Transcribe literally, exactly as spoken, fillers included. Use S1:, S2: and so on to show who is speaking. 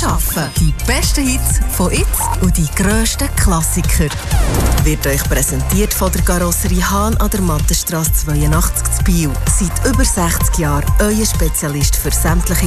S1: arbeiten. Die besten Hits von jetzt und die grössten Klassiker. Wird euch präsentiert von der Karosserie Hahn an der Mattenstrasse zweiundachtzig zu Biel. Seit über sechzig Jahren euer Spezialist für sämtliche